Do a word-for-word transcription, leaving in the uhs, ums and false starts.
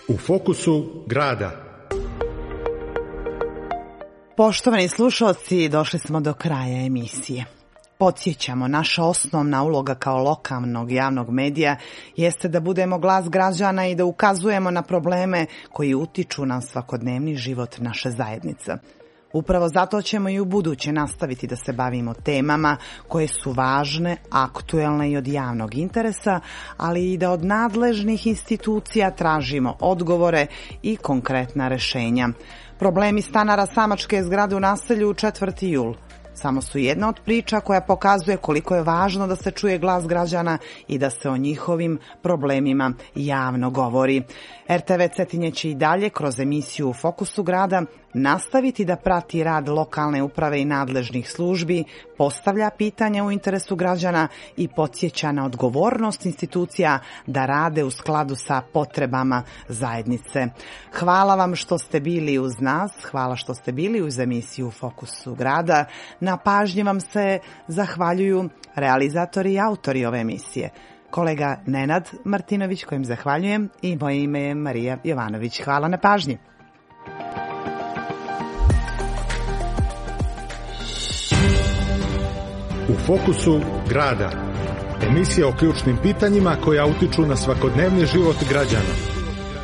U fokusu grada. Poštovani slušalci, došli smo do kraja emisije. Podsjećamo, naša osnovna uloga kao lokalnog javnog medija jeste da budemo glas građana i da ukazujemo na probleme koji utiču na svakodnevni život naše zajednice. Upravo zato ćemo i u buduće nastaviti da se bavimo temama koje su važne, aktuelne i od javnog interesa, ali i da od nadležnih institucija tražimo odgovore i konkretna rešenja. Problemi stanara samačke zgrade u naselju četvrti jul samo su jedna od priča koja pokazuje koliko je važno da se čuje glas građana i da se o njihovim problemima javno govori. er te ve Cetinje će i dalje kroz emisiju U fokusu grada nastaviti da prati rad lokalne uprave i nadležnih službi, postavlja pitanja u interesu građana i podsjeća na odgovornost institucija da rade u skladu sa potrebama zajednice. Hvala vam što ste bili uz nas, hvala što ste bili uz emisiju U fokusu grada. Na pažnji vam se zahvaljuju realizatori i autori ove emisije. Kolega Nenad Martinović, kojim zahvaljujem, i moje ime je Marija Jovanović. Hvala na pažnji. U fokusu grada. Emisija o ključnim pitanjima koja utiču na svakodnevni život građana.